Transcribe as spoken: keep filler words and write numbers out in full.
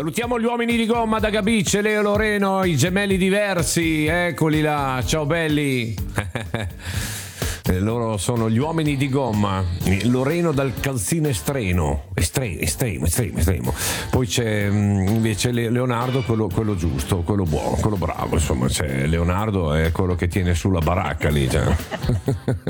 Salutiamo gli uomini di gomma da Gabice, Leo Loreno, i gemelli diversi, eccoli là, ciao belli. Eh, loro sono gli uomini di gomma. Loreno dal calzino estremo, estremo, estremo, estremo, estremo. Poi c'è mh, invece Le- Leonardo, quello, quello giusto, quello buono, quello bravo. Insomma, c'è Leonardo è quello che tiene sulla baracca lì. Già.